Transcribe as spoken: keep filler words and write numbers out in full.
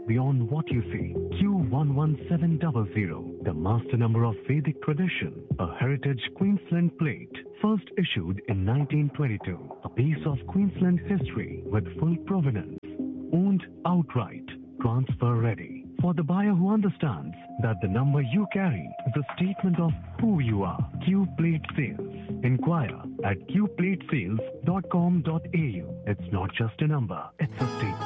beyond what you see. Q one one seven zero zero, the master number of Vedic tradition, a heritage Queensland plate, first issued in nineteen twenty-two. A piece of Queensland history with full provenance, owned outright, transfer ready. For the buyer who understands that the number you carry is a statement of who you are. Q Plate Sales. Inquire at q plate sales dot com dot a u. It's not just a number, it's a statement.